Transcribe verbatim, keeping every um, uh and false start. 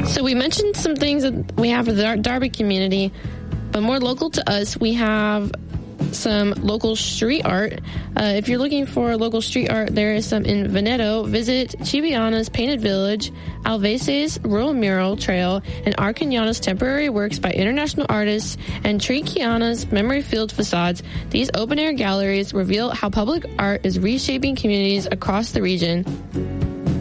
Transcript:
So we mentioned some things that we have for the Darby community, but more local to us, we have some local street art. Uh, if you're looking for local street art, there is some in Veneto. Visit Chibiana's Painted Village, Alvese's Rural Mural Trail, and Arcañana's Temporary Works by international artists, and Triquiana's Memory-Filled Facades. These open-air galleries reveal how public art is reshaping communities across the region.